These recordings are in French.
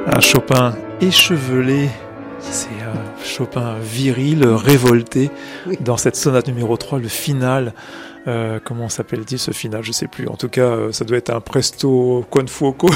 Un Chopin échevelé, c'est Chopin viril, révolté, oui. Dans cette sonate numéro 3, le final. Comment s'appelle-t-il ce final? Je sais plus. En tout cas, ça doit être un presto con fuoco.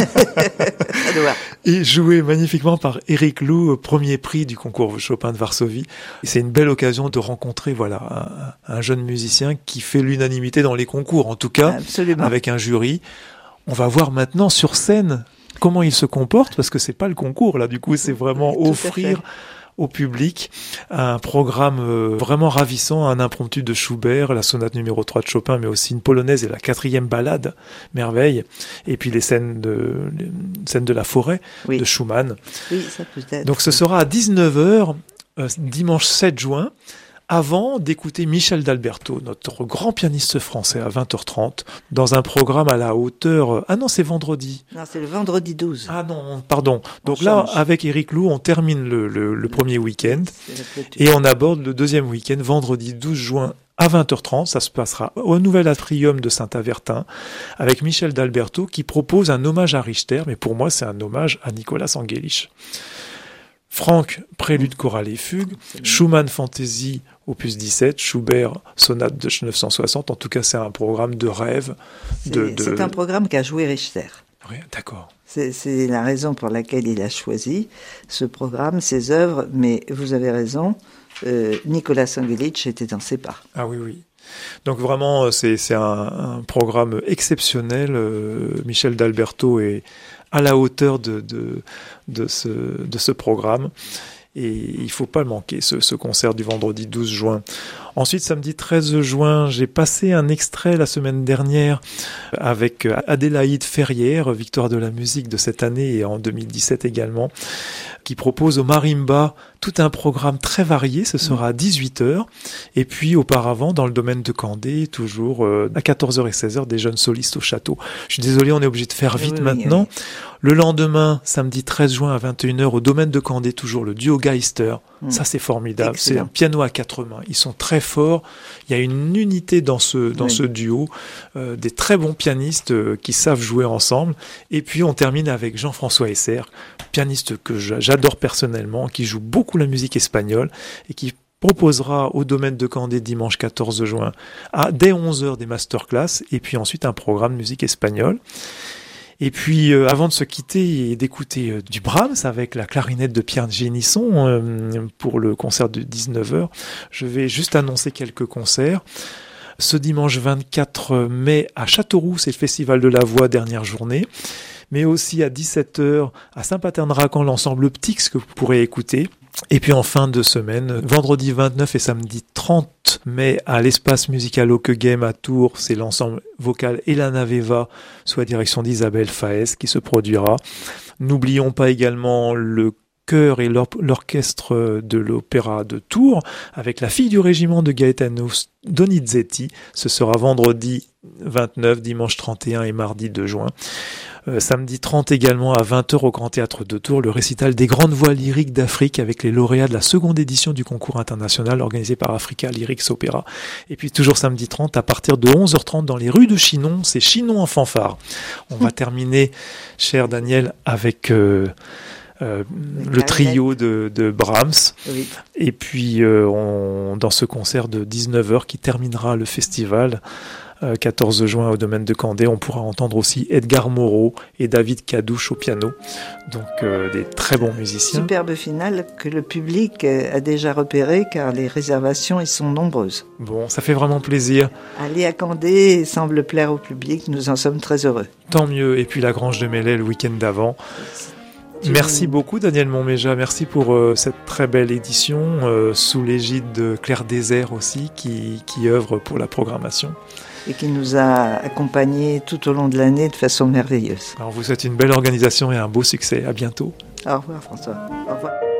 Et joué magnifiquement par Eric Lou, premier prix du concours Chopin de Varsovie. Et c'est une belle occasion de rencontrer, un jeune musicien qui fait l'unanimité dans les concours, en tout cas, absolument. Avec un jury. On va voir maintenant sur scène comment il se comporte, parce que c'est pas le concours là. Du coup, c'est vraiment offrir au public un programme vraiment ravissant, un impromptu de Schubert, la sonate numéro 3 de Chopin, mais aussi une polonaise et la 4e ballade, merveille, et puis les scènes de la forêt de Schumann. Oui, ça peut être. Donc ce sera à 19h, dimanche 7 juin, avant d'écouter Michel d'Alberto, notre grand pianiste français, à 20h30, dans un programme à la hauteur... Ah non, c'est vendredi. Non, c'est le vendredi 12. Ah non, pardon. Donc là, avec Eric Lou, on termine le premier week-end et on aborde le deuxième week-end, vendredi 12 juin à 20h30. Ça se passera au Nouvel Atrium de Saint-Avertin avec Michel d'Alberto qui propose un hommage à Richter, mais pour moi, c'est un hommage à Nicolas Angelich. Franck, prélude chorale et fugue, Schumann Fantaisie, opus 17, Schubert, sonate de 960. En tout cas, c'est un programme de rêve. C'est un programme qu'a joué Richter. Oui, d'accord. C'est la raison pour laquelle il a choisi ce programme, ses œuvres, mais vous avez raison, Nicolas Angelich était dans ses pas. Ah oui, oui. Donc vraiment, c'est un programme exceptionnel. Michel d'Alberto est à la hauteur de ce programme. Et il ne faut pas le manquer, ce concert du vendredi 12 juin. Ensuite, samedi 13 juin, j'ai passé un extrait la semaine dernière avec Adélaïde Ferrière, victoire de la musique de cette année et en 2017 également, qui propose au marimba tout un programme très varié. Ce sera à 18h. Et puis auparavant, dans le domaine de Candé, toujours à 14h et 16h, des jeunes solistes au château. Je suis désolé, on est obligé de faire vite maintenant. Oui. Le lendemain, samedi 13 juin à 21h, au domaine de Candé, toujours le duo Geister. Ça, c'est formidable. Excellent. C'est un piano à 4 mains. Ils sont très forts. Il y a une unité dans ce duo. Des très bons pianistes qui savent jouer ensemble. Et puis, on termine avec Jean-François Esser, pianiste que j'adore personnellement, qui joue beaucoup la musique espagnole et qui proposera au domaine de Candé dimanche 14 juin dès 11h des masterclass et puis ensuite un programme musique espagnole. Et puis, avant de se quitter et d'écouter du Brahms avec la clarinette de Pierre Génisson pour le concert de 19h, je vais juste annoncer quelques concerts. Ce dimanche 24 mai à Châteauroux, c'est le Festival de la Voix, dernière journée. Mais aussi à 17h à Saint-Paterne-Racan, l'ensemble Ptix que vous pourrez écouter. Et puis en fin de semaine, vendredi 29 et samedi 30 mai à l'espace musical Ockeghem à Tours, c'est l'ensemble vocal Elana Veva sous la direction d'Isabelle Faes qui se produira. N'oublions pas également le chœur et l'orchestre de l'Opéra de Tours avec la fille du régiment de Gaetano Donizetti. Ce sera vendredi 29, dimanche 31 et mardi 2 juin. Samedi 30 également à 20h au Grand Théâtre de Tours, le récital des grandes voix lyriques d'Afrique avec les lauréats de la seconde édition du concours international organisé par Africa Lyrics Opera. Et puis toujours samedi 30 à partir de 11h30 dans les rues de Chinon, c'est Chinon en fanfare. On va terminer, cher Daniel, avec le trio de Brahms. Oui. Et puis dans ce concert de 19h qui terminera le festival, 14 juin au domaine de Candé, on pourra entendre aussi Edgar Moreau et David Cadouche au piano. Donc des très bons musiciens. Superbe finale que le public a déjà repéré car les réservations y sont nombreuses. Bon, ça fait vraiment plaisir. Aller à Candé semble plaire au public, nous en sommes très heureux. Tant mieux, et puis la Grange de Melay le week-end d'avant. Merci beaucoup Daniel Montméja, merci pour cette très belle édition sous l'égide de Claire Désert aussi qui œuvre pour la programmation. Et qui nous a accompagnés tout au long de l'année de façon merveilleuse. Alors, vous souhaite une belle organisation et un beau succès. À bientôt. Au revoir François. Au revoir.